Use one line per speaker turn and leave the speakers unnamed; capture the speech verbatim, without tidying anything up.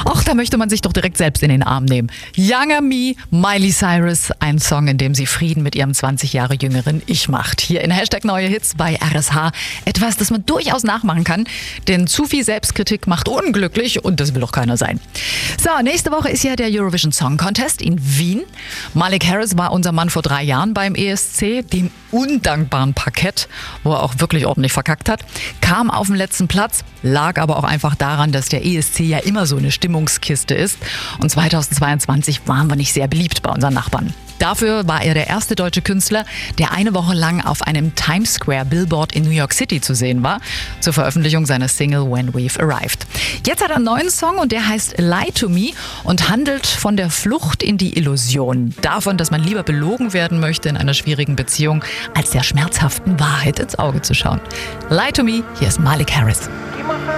Ach, da möchte man sich doch direkt selbst in den Arm nehmen. Younger Me, Miley Cyrus, ein Song, in dem sie Frieden mit ihrem zwanzig Jahre jüngeren Ich macht. Hier in Hashtag Neue Hits bei R S H. Etwas, das man durchaus nachmachen kann, denn zu viel Selbstkritik macht unglücklich und das will doch keiner sein. So, nächste Woche ist ja der Eurovision Song Contest in Wien. Malik Harris war unser Mann vor drei Jahren beim E S C, dem undankbaren Parkett, wo er auch wirklich ordentlich verkackt hat, kam auf den letzten Platz, lag aber auch einfach daran, dass der E S C ja immer so eine Stimmungskiste ist. Und zweitausendzweiundzwanzig waren wir nicht sehr beliebt bei unseren Nachbarn. Dafür war er der erste deutsche Künstler, der eine Woche lang auf einem Times Square Billboard in New York City zu sehen war, zur Veröffentlichung seiner Single When We've Arrived. Jetzt hat er einen neuen Song und der heißt Lie to Me und handelt von der Flucht in die Illusion. Davon, dass man lieber belogen werden möchte in einer schwierigen Beziehung, als der schmerzhaften Wahrheit ins Auge zu schauen. Lie to Me, hier ist Malik Harris.